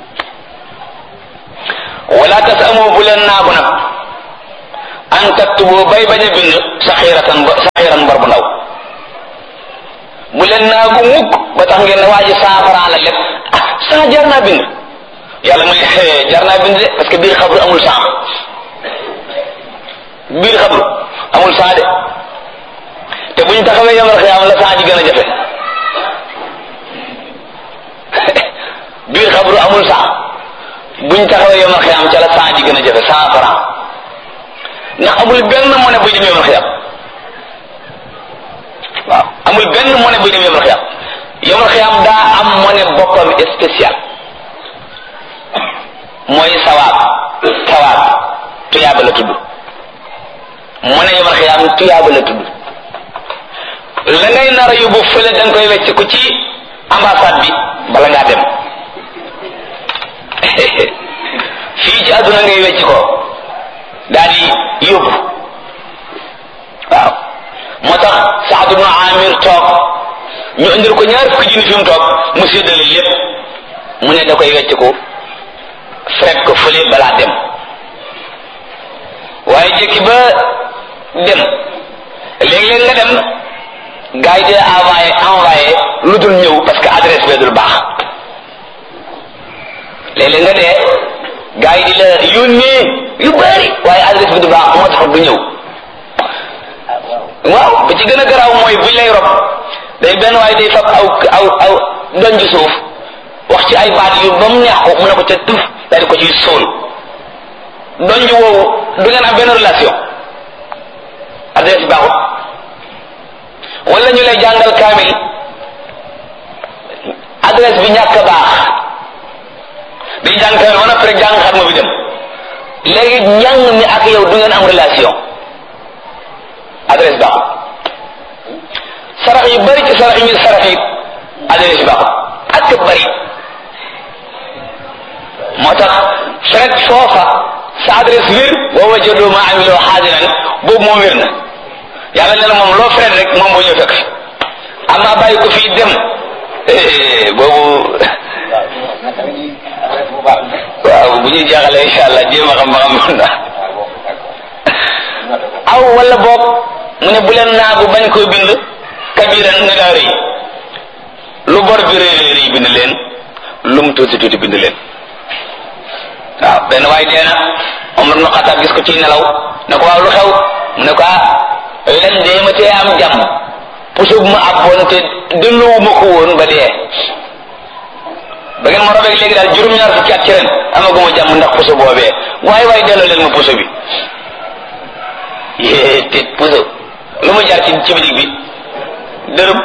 wala tas amoo bu leen naagu nag an taktubu bay bañ a bind saxiratan ba saxiran bor bu ndaw bu leen naagu mukk ba tax ngeen ne waa ji cent franc la lépp ah cent jar naa bind yàlla muy jar naa bind de parce que biir xabru amul cent biir xabru amul cent de te bu ñu taxawee yomal xiyaam la cent ji gën a jafe biir xabru amul cent bu ñu taxawee yomal xiyaam ca la cent ji gën a jafe cent franc ndax amul benn monnaie buy dem yomal xiyaam waaw amul benn monnaie buy dem yomal xiyaam yomal xiyaam daa am monnaie boppam spécial mooy sawaab sawaab tuyaaba la tudd mu ne yomal xiyaam tuyaaba la tudd la ngay nar a yóbbu fële da nga koy wecc ko ci ambassade bi bala ngaa dem fii ci àdduna ngay wecc ko daal di yóbbu waaw moo tax Saad ibn Amir toog ñu indil ko ñaar fukki junni fi mu toog mu séddale lépp mu ne da koy wecc ko fekk ko fële balaa dem waaye jëkki ba dem léeg-léeg nga dem gars yi di envoyé envoyé lu dul ñëw parce que adresse bee dul baax léeg-léeg nga dee gars yi di la yónnee yu bari waaye adresse bi du baax moo tax du ñëw waaw ba ci gën a garaaw mooy buñ lay rob day benn waaye day fab aw aw aw doñ ci suuf wax ci ay baat yu ba mu neex ko mu ne ko ca tuf daal di ko ciy sóol doñ woowu du ngeen am benn relation adresse bi baaxul wala ñu lay jàngal kaamil adresse bi ñàkk a baax day jàng kaamil ba noppi rek jàng xatma bi dem léegi njàng mi ak yow du ngeen am relation adresse baaxul sarax yu bari ci sarax yi ñu sarax yi adresse baaxul ak bari moo tax fekk foofa sa adresse wér wa wajadu ma amiloo xaadiran boobu moom wér na yàlla nee na moom loo fret rek moom boo ñëw fekk amma bàyyi ko fii dem boobu waaw bu ñuy jeexalee insha allah jéem a xam ba xam na aw wala boog mu ne bu leen naagu bañ koo bind kabiran na daa rëy lu bor bi rëy rëy bind leen lu mu tuuti tuuti bind leen waaw benn waay dee na Omar ibn Khattab gis ko ci nelaw ne ko waaw lu xew mu ne ko ah len dee ma tee am jàmm puso bu ma abboon te delloowu ma ko woon ba dee ba ngeen ma robeeg léegi daal juróom-ñaar fukki at ci ren amaguma jàmm ndax puso boobee waaye waaye delloo leen ma puso bi yée te puso lu ma jaar ci ci bitig bi dërëm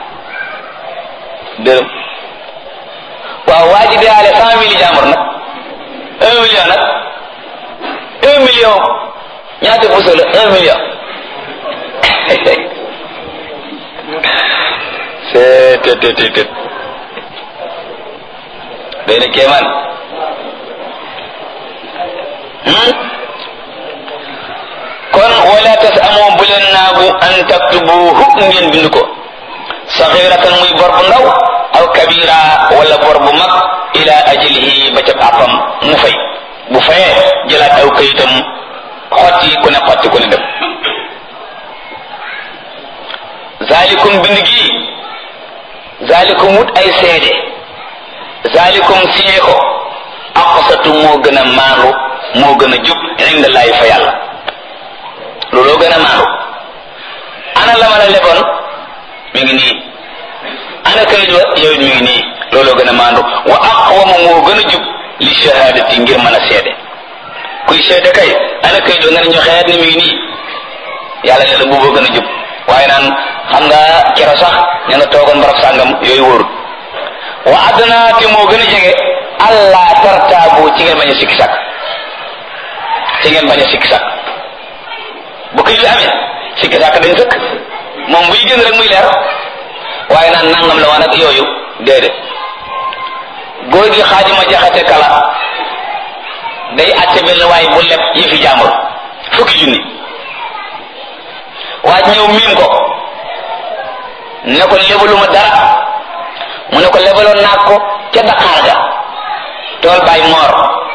dërëm waaw waa ji deyaale cent mille jàmbur nag un million nag un million ñaata puso la un million c'est te te te te day na kéemaan kon wala tasamoo bu leen naagu an taktubuhu ngeen bind ko saxiratan muy bor bu ndaw aw kabira wala bor bu mag ila ajlihi ba ca àppam mu fay bu fayee jëlaat aw kayitam xotti ku ne xotti ku ne dem zalikum bind gi zalikum wut ay seede zalikum signé ko aqsatu moo gën a maandu moo gën a jub inda laay fa yàlla looloo gën a maandu ana la ma la leboon mi ngi nii ana kayit wa yow it mi ngi nii looloo gën a maandu wa aqwama moo gën a jub li shahadati ngir mën a seede kuy seede kay ana kayit wa nga ne ñu xeet ni mi ngi nii yàlla ne la booboo gën a jub waaye naan xam nga kero sax ña nga toogoon barab sàngam yooyu wóorul wa adna te moo gën a jege allah tartaabu ci ngeen bañ a sikki sàkk ci ngeen bañ a sikki sàkk bu kayit bi amee sikki sàkk dañ sëkk moom buy gën rek muy leer waaye naan nangam la waan ak yooyu déedéet góor gi xaajima jaxate kala day àtte benn waaye bu leb yi fi jàmbur fukki junni waaj ñëw miim ko ne ko lebaluma dara mu ne ko lebaloon naa ko ca Dakar ga tool baay moor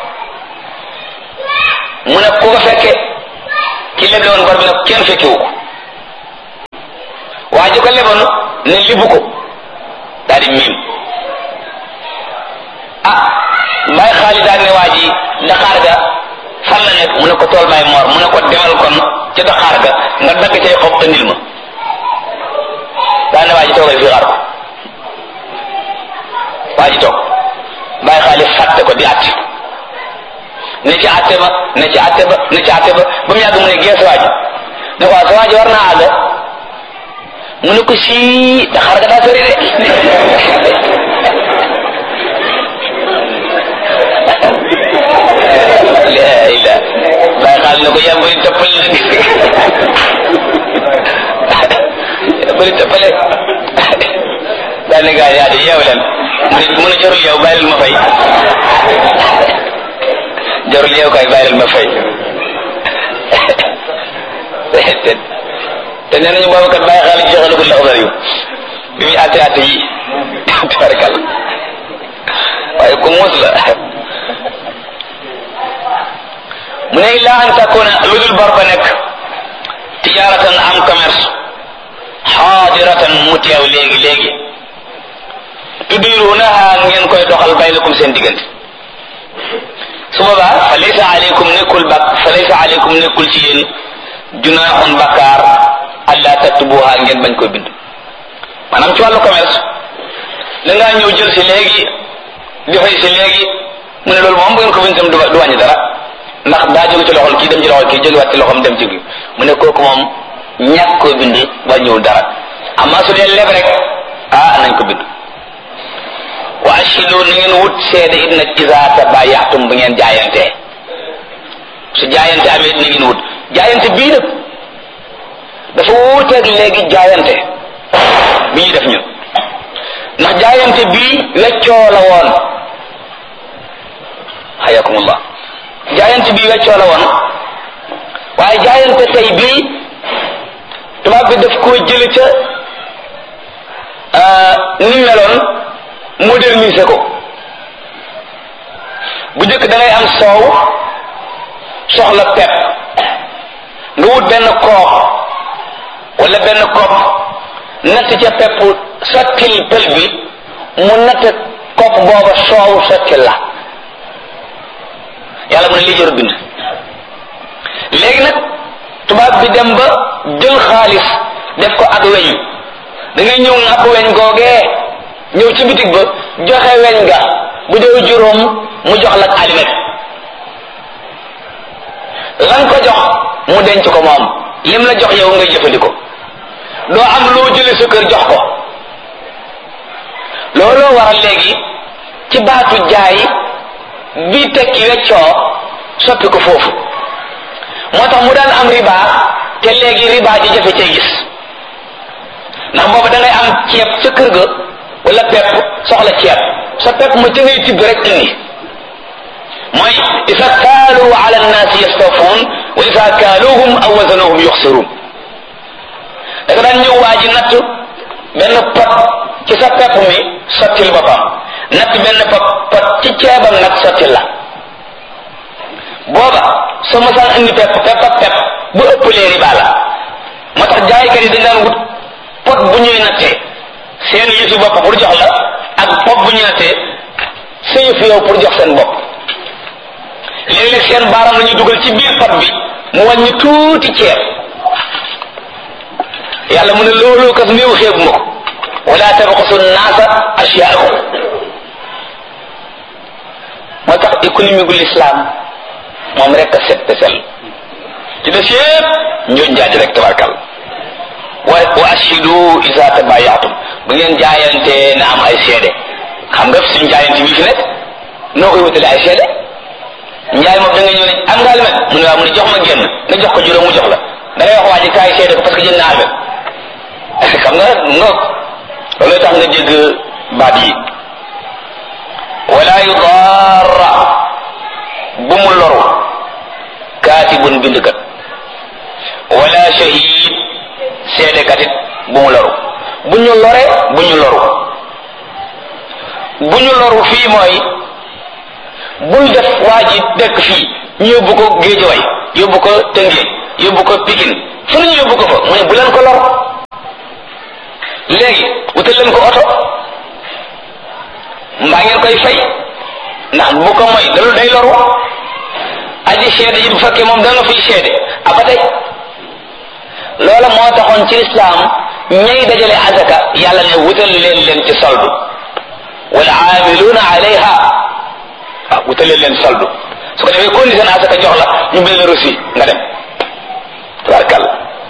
mu ne ku ko fekke ki leble woon bor bi nag kenn fekkewu ko waa ji ko leboon ne libu ko daal di miim ah mbay xaalis daal ne waa ji Dakar ga fan la nekk mu ne ko tool baay moor mu ne ko demal kon ca Dakar ga nga dagg cay xob andil ma daa ne waa ji toogal fii xaar ko waa ji toog mbay xaalis fàtte ko di àtte ne ci àtte ba ne ci àtte ba ne ci àtte ba ba mu yàgg mu ne gees waa ji ne ko sa waa ji war naa àgg mu ne ko sii Dakar ga daa sori de daal ne gaa yaa de yeew leen mu ne mu ne jarul yeew bàyyil ma fay jarul yeew kay bàyyil ma fay te nee nañu boobu kat bàyyi xaalis joxalagul la ogar yu bi muy àtte àtte yi tabarkal waaye ku muus la mu ne illaa an takuna lu dul bor ba nekk tijaaratan am commerce xaadiratan mu teew léegi léegi tudirunaha ngeen koy doxal baynakum seen diggante su boobaa fa laysa aleykum nekkul bak fa laysa aleykum nekkul ci yéen junaaxun bakkaar alla taktubuha ngeen bañ koy bind maanaam ci wàllu commerce da ngaa ñëw jël si léegi di fay si léegi mu ne loolu moom bu ngeen ko bind tam du wàññi dara ndax daa jóge ci loxol kii dem ci loxol kii jógewaat ci loxom dem ci kii mu ne kooku moom ñàkk koo bind wàññiwul dara amma su dee leb rek ah nañ ko bind wa ashidu na ngeen wut seede it nag iza tabayatum bu ngeen jaayantee su jaayante amee na ngeen wut jaayante bii nag dafa wuuteeg léegi jaayante bi ñuy def ñun ndax jaayante bii weccoo la woon hayakumullah jaayante bii weccoo la woon waaye jaayante tey bii tubaab bi daf koo jële ca ni meloon moderniser ko bu njëkk da ngay am soow soxla pepp nga wut benn koox wala benn kopp natt ca pepp sottil pël bi mu natt kopp booba soow sottil la yàlla mu ne lii jëru bind léegi nag tubaab bi dem ba jël xaalis def ko ak weñ da ngay ñëw ngàpp weñ googee ñëw ci bitig ba joxe weñ ga bu dee juróom mu jox la alimet lan ko jox mu denc ko moom lim la jox yow ngay jëfandikoo doo am loo jële sa kër jox ko looloo waral léegi ci baatu jaay bi tekki weccoo soppi ko foofu moo tax mu daan am riba te léegi riba ji jafe cay gis ndax boobu da ngay am ceeb ca kër ga wala pepp soxla ceeb sa pepp ma ca ngay tibb rek indi mooy isa kaalu ala annaasi yastawfuun wa isa kaaluhum aw wazanuhum yuxsiruun da nga daan ñëw waa ji natt benn pot ci sa pepp mi sottil boppam natt benn pot pot ci ceebam nag sottil la booba soo masaan indi pepp pepp ak pepp bu ëppalee riba la moo tax jaaykat yi dañ daan wut pot bu ñuy nattee seen yëfi bopp pour jox la ak pot bu ñuy nattee sa yëfi yow pour jox seen bopp léeg-léeg seen baaram la ñuy dugal ci biir pot bi mu wàññi tuuti ceeb yàlla mu ne loolu kas néew xeebu ma ko wala tabxasu naasa asyaahum moo tax économie gu l'islam moom rek a set te sell ci des yëpp ñoo njaaj rek tabarkal wa wa ashidu isa tabayatum bu ngeen jaayante na am ay seede xam nga suñ jaayante bii fi nekk noo koy wutale ay seede njaay moom da nga ñëw ne am nga almet mu ne waaw mu ne jox ma génn nga jox ko juróom mu jox la da ngay wax waa ji kaay seede ko parce que jënd na almet xam nga ngoog loolu tax nga dégg baat yi wala yudarra bu mu loru kaatibun bindkat wala shahid seedekat it bu mu loru bu ñu lore bu ñu loru bu ñu loru fii mooy bul def waa ji dëkk fii ñu yóbbu ko Géejawaay yóbbu ko Tëngéej yóbbu ko Pikine fu ñu yóbbu ko fa mu ne bu leen ko lor léegi wutal leen ko oto mbaa ngeen koy fay ndax bu ko mooy loolu day loru aji seede yi bu fekkee moom da nga fiy seede aba tey loola moo taxoon ci lislaam ñay dajale azaka yàlla ne wutal leen leen ci soldu wal aamiluuna alayha waaw wutal leen leen soldu su ko defee condition azaka jox la ñu bind la reçu nga dem tabarkàlla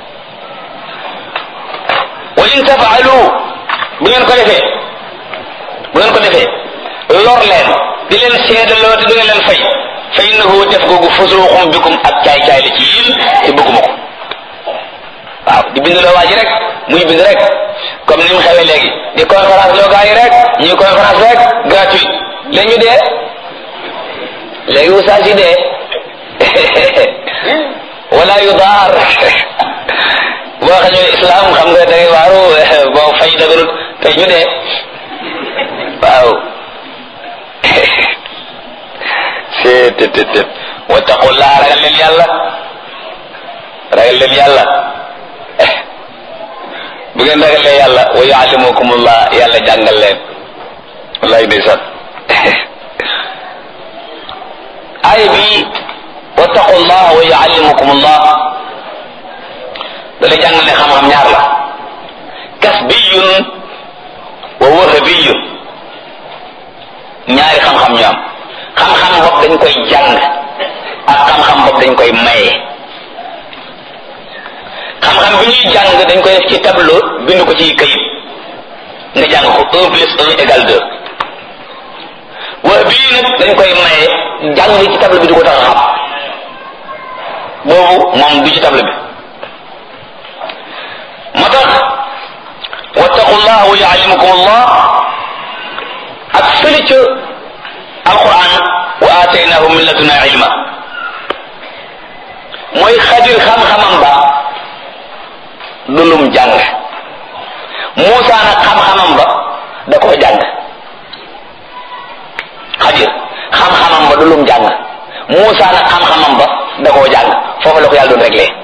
wa in tafaalu bu ngeen ko defee bu ngeen ko defee lor leen di leen seedaloo te du ngeen leen fay fa innahu def googu fusuuqum bikum ak caay-caay la ci yéen te bëgguma ko waaw di bind loo waa ji rek muy bind rek comme ni mu xewee léegi di conférence loo gars yi rek ñuy conférence rek gratuit léegi ñu dee léegi oustaz yi dee wala yu daar boo xañoo islam xam nga da ngay waaru boo fay dëgërut tey ñu dee waaw c'est tët tët tët wattaqullaa ragal leen yàlla ragal leen yàlla bu ngeen ragalee yàlla wa yuallimukumullah yàlla jàngal leen wallaay ndeysaan aaya bi wattaqullah wa yuallimukumullah da lay jàngal ne xam-xam ñaar la kasbiyun wa wahabiyun ñaari xam-xam ñu am xam-xam bopp dañ koy jàng ak xam-xam bopp dañ koy maye xam-xam bi ñuy jàng dañ koy def ci tableau bind ko ci kayit nga jàng ko un plus un égale deux wahabi nag dañ koy maye jàng ci tableau bi du ko tax a xam boobu moom du ci tableau bi moo tax wattaqullah wa yuallimukumullah ak fële ca alquran wa ataynahu min laduna ilma mooy xadir xam-xamam ba du lum jàng Muusa nag xam-xamam ba da koo jàng xadir xam-xamam ba du lum jàng Muusa nag xam-xamam ba da koo jàng foofu la ko yàlla doon réglé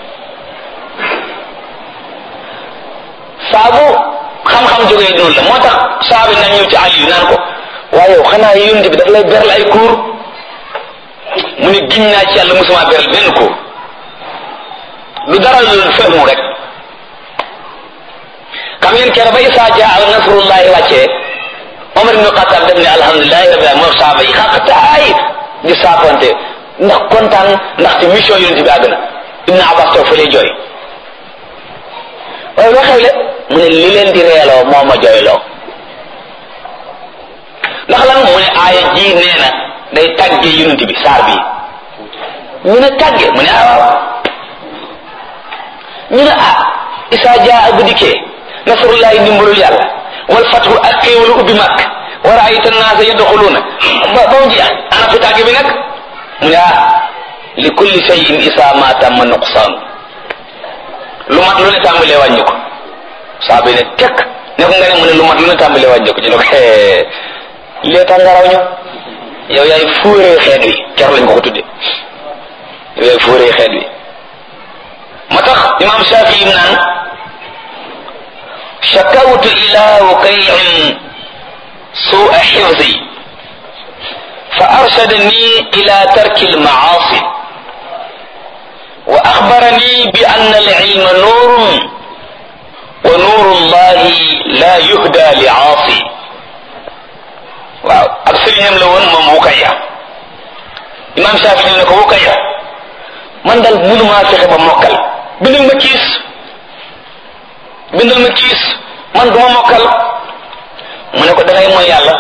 saabu xam-xam jógee noonu la moo tax saabi na ñëw ci Aliyu naan ko waaye yow xanaa yonent bi daf lay beral ay cours mu ne giñ naa ci yàlla musuma beral benn cours lu dara lu fehmu rek xam ngeen keroog ba Isaa jaa nasrullahi wàccee Omar ibn Khattab def ne alhamdulilahi rabbil alamin moo saaba yi xaq taay di saafonte ndax kontaan ndax ci mission yonent bi àgg na Ibn Abbas toog fa lay jooy waaye loo xewle mu ne li leen di reeloo moo ma jooyloo ndax lan mu ne aaya ji nee na day tàgge yonent bi saar bi ñu ne tàgge mu ne ah waaw ñu ne ah Isaa jaa bu dikkee nasrullahi ndimbalul yàlla wal fathu ak xéewalu ubbi màkk wa ra'ayta naasa yadxuluuna ba ba mu jeex ana fu tàgge bi nag mu ne ah li kulli shay'in isaa ma tamma nuqsaan lu mat lu ne tàmbalee wàññi ko saa bi ne tekk ne ko nga ne mu ne lu mat lu ne tàmbalee wàññi ko ci ne ko lee tax nga raw ñu yow yaay fuuree xeet wi ker lañ ko ko tudde yow yaay fuuree xeet wi moo tax imam Shafii naan shakawtu ila wukay'in su'a hifzi fa arshadani ila tarki al-ma'asi wa akhbarani bi anna al-ilma nurun wa nuru Allahi la yuhda li'asi waaw ab sëriñam la woon moom Wukayya imam Shafii ne ko Wukayya man daal mënumaa fexe ba mokkal bindal ma kiis bindal ma kiis man duma mokkal mu ne ko dangay mooy yàlla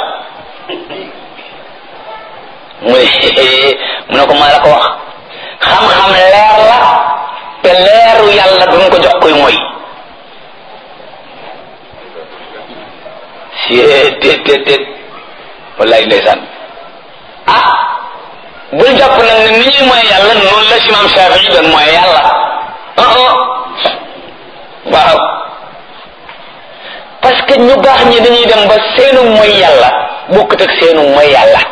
mu ne mu ne ko maa la ko wax xam-xam leer la te leeru yàlla duñ ko jox koy mooy si déet déet déet wallaay ndeysaan ah bul jàpp nag ne ni ñuy mooy yàlla noonu la si imam Shafii doon mooy yàlla ah ah waaw parce que ñu baax ñi dañuy dem ba seenu mooy yàlla bokkut ak seenu mooy yàlla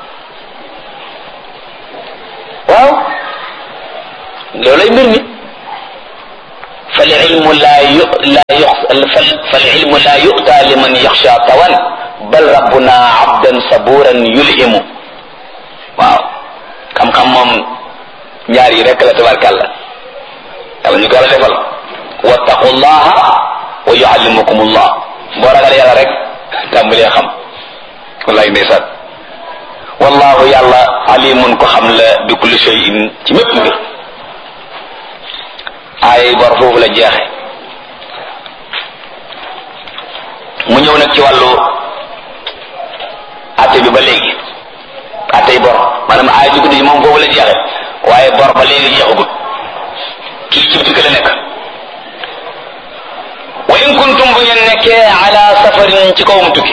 waaw loolay mbir mi fal ilmu laa yu laa yu fal ilmu laa yu'ta liman yaxsha tawan bal rabbuna abdan saburan yulhimu waaw xam-xam moom ñaar yi rek la tabarkàlla yàlla ñu ko la defal wattaqullaha wa yuallimukumullah boo ragal yàlla rek tàmbalee xam wallaay ndeysaan wallahu yàlla alimun ko xam la bi kulli shay'in ci mépp mbir ay bor foofu la jeexe mu ñëw nag ci wàllu atte bi ba léegi attey bor maanaam ay ji guddi ji moom foofu la jeexe waaye bor ba léegi jeexagut kii ci bitik la nekk wa in kuntum bu nekkee ala safarin ci kawum tukki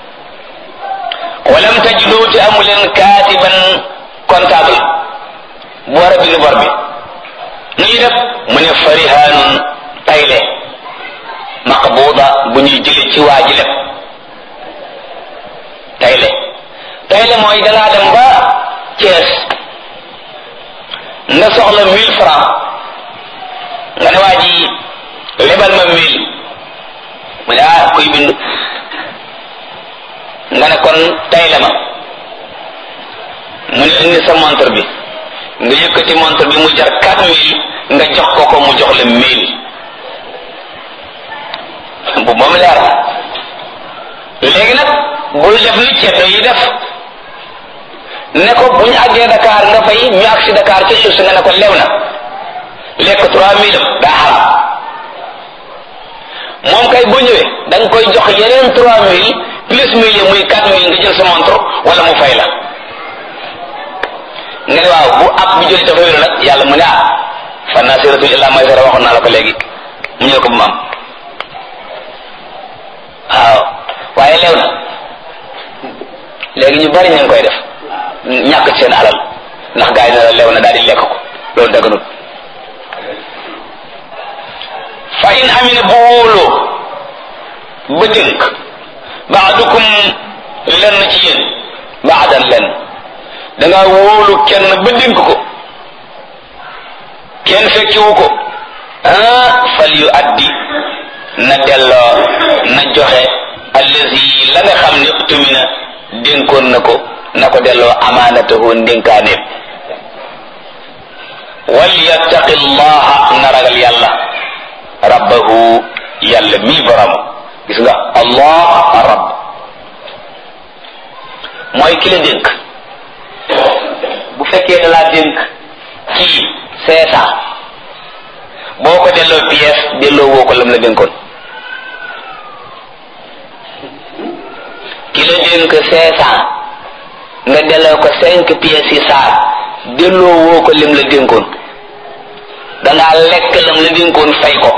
walam tajidu te amu leen kaatiban comptable bu war a bind bor bi nu ñuy def mu ne farihanun tayle maqbuda bu ñuy jële ci waa ji lépp tayle tayle mooy dangaa dem ba Thiès nga soxla mille francs nga ne waa ji lebal ma mille mu ne ah kuy bind nga ne kon tayle ma mu ne indi sa montre bi nga yëkkati montre bi mu jar quatre mille nga jox ko ko mu jox la mille bu moom leer na léegi nag bul def ni ceddo yi def ne ko bu ñu àggee Dakar nga fay ñu agsi Dakar ca suuf nga ne ko lew na lekk trois mille daa xaram moom kay boo ñëwee da nga koy jox yeneen trois mille plus mille yi muy quatre mille nga jël sa montre wala mu fay la nga ne waaw bu ab bi jëlee dafa wéru nag yàlla mu ne ah fan naa siratu illa maysara waxoon naa la ko léegi mu ñëw ko bu mu am waaw waaye lew na léegi ñu bari ñu ngi koy def ñàkk ci seen alal ndax gaa yi ne la lew na daal di lekk ko loolu daganut fa in amina bu wóoloo ba dénk baadukum lenn ci yéen baadan lenn dangaa wóolu kenn ba dénk ko kenn fekkiwu ko ah fal yu addi na delloo na joxe allazi la nga xam ne tumina dénkoon na ko na ko delloo amaanatahu ndénkaaneem wal yattaqi llaha na ragal yàlla rabbahu yàlla mii borom gis nga allah rabb mooy ki la dénk bu fekkee da laa dénk kii cinq cent boo ko delloo pièce delloo woo ko lam la dénkoon ki la dénk cinq cent nga delloo ko cinq pièces yi saar delloo woo ko lim la dénkoon dangaa lekk lam la dénkoon fay ko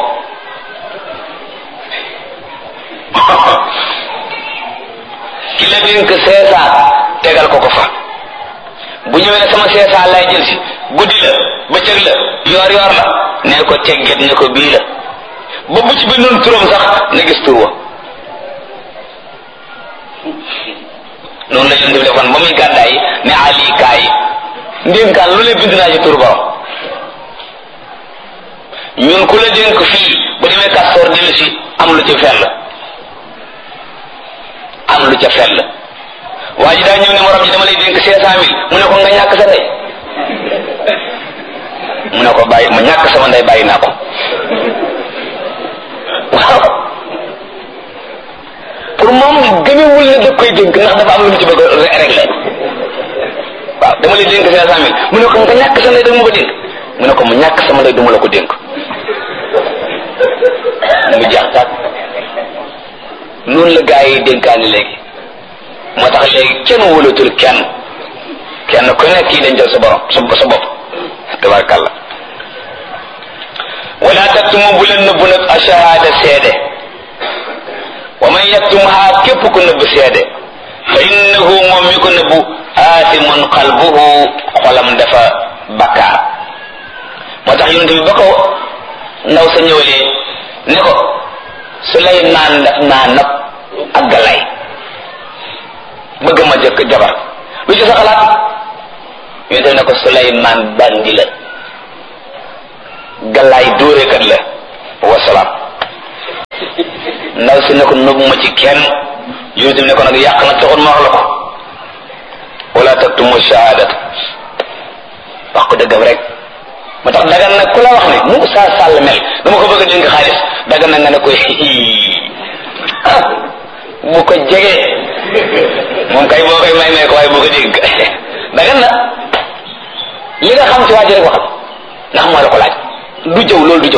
ki la dénk cinq cent tegal ko ko fa bu ñëwee ne sama cinq cent lay jël si guddi la bëccëg la yoor yoor la ne ko tegget ne ko bii la ba bu ci bindoon turam sax na gis tur wa noonu la yonent bi defoon ba muy gàddaay ne ali kaay ndénkaan lu ne bind naa ci tur borom ñun ku la dénk fii bu demee kastoor dellu si am lu ca fell am lu ca fell waa ji daa ñëw ne morom ji dama lay dénk cinq cent mille mu ne ko nga ñàkk sa ndey mu ne ko bàyyi ma ñàkk sama ndey bàyyi naa ko waaw pour moom gëmewul ne da koy dénk ndax dafa am lu mu ci bëgg a régler waaw dama lay dénk cinq cent mille mu ne ko nga ñàkk sa ndey da ma ko dénk mu ne ko mu ñàkk sama ndey du ma la ko dénk mu jeex tàkk noonu la gaa yi dénkaani léegi moo tax léegi kenn wóolatul kenn kenn ku nekk kii dañ jël sa borom sa sa bopp tabarakallah wala taktumu bu leen nëbbu nag ashahada seede wa man yaktumha képp ku nëbb seede fa innahu moom mi ko nëbbu aasimun qalbuhu xolam dafa bakkaar moo tax yonent bi ba ko ndaw sa ñëwalee ne ko Suleymaan daf naa nab ak galay bëgg ma jëkk jabar lu ci sa xalaat yonent bi ne ko Suleymaan bandi la galay dóorekat la wasalaam ndaw si ne ko nëbbu ma ci kenn yonent bi ne ko nag yàq na taxul ma wax la ko wala taktumu shahadata wax ko dëggam rek moo tax dagan nag ku la wax ne mu saa sàll mel dama ko bëgg a dénk xaalis dagan nag nga ne koy ah bu ko jegee moom kay boo koy may may ko waaye bu ko dénk dagan na li nga xam ci waa ji rek waxal ndax moo la ko laaj du jëw loolu du jëw